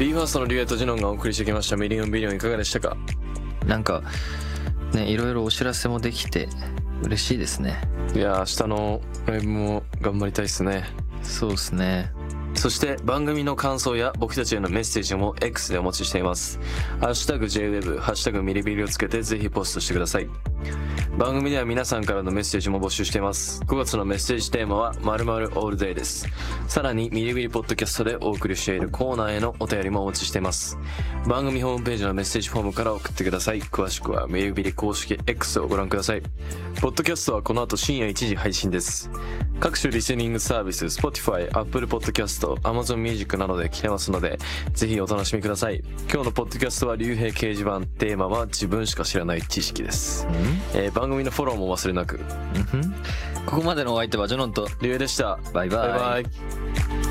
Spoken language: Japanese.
BE:FIRST のリュウエとジュノンがお送りしてきましたミリオンビリオンいかがでしたか？ なんかね、いろいろお知らせもできて嬉しいですね。 いや明日のライブも頑張りたいですね。 そうですね。 そして番組の感想や僕たちへのメッセージも X でお待ちしています。ハッシュタグ JWEB、ハッシュタグミリビリをつけてぜひポストしてください。番組では皆さんからのメッセージも募集しています。5月のメッセージテーマは〇〇オールデイです。さらにミリビリポッドキャストでお送りしているコーナーへのお便りもお待ちしています。番組ホームページのメッセージフォームから送ってください。詳しくはミリビリ公式 X をご覧ください。ポッドキャストはこの後深夜1時配信です。各種リスニングサービス Spotify、Apple Podcast、Amazon Music などで聞けますのでぜひお楽しみください。今日のポッドキャストは竜兵掲示板、テーマは自分しか知らない知識です。番組のフォローも忘れなく。 ここまでのお相手はジョノンとリュウエでした。 バイバイ。 バイバイ。